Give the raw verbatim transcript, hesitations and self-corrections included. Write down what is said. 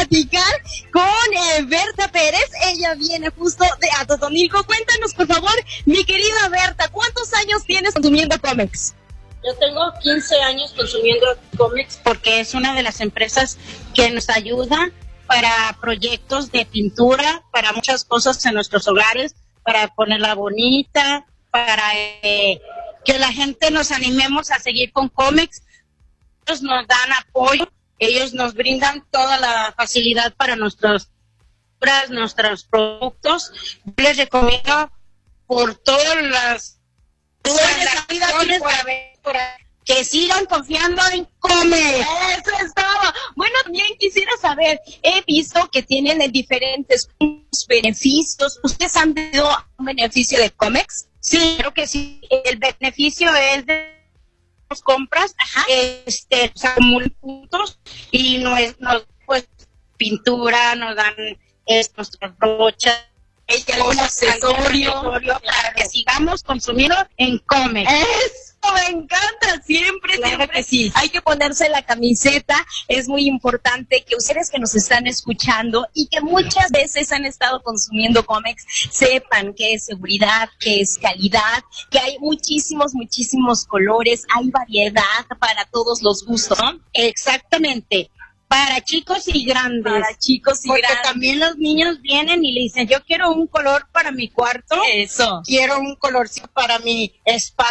platicar con eh, Berta Pérez. Ella viene justo de Atotonilco. Cuéntanos, por favor, mi querida Berta, ¿cuántos años tienes consumiendo Comex? Yo tengo quince años consumiendo Comex porque es una de las empresas que nos ayuda para proyectos de pintura, para muchas cosas en nuestros hogares, para ponerla bonita, para eh, que la gente nos animemos a seguir con Comex. Ellos nos dan apoyo, ellos nos brindan toda la facilidad para nuestros, nuestros productos. Yo les recomiendo por todas las, todas las razones para ver, para que sigan confiando en Comex. Eso es todo. Bueno, también quisiera saber, he visto que tienen diferentes beneficios. ¿Ustedes han tenido un beneficio de Comex? Sí, creo que sí. El beneficio es de las compras, ajá, este, se acumulan puntos y no es, no, pues, pintura, nos dan estos brochas, un accesorio para que sigamos consumiendo en Comex. Eso me encanta, siempre, Claro siempre que sí. hay que ponerse la camiseta. Es muy importante que ustedes que nos están escuchando y que muchas veces han estado consumiendo Comex sepan que es seguridad, que es calidad, que hay muchísimos, muchísimos colores, hay variedad para todos los gustos, ¿no? Exactamente. Para chicos y grandes. Para chicos y Porque grandes. también los niños vienen y le dicen, yo quiero un color para mi cuarto. Eso. Quiero un colorcito para mi espacio.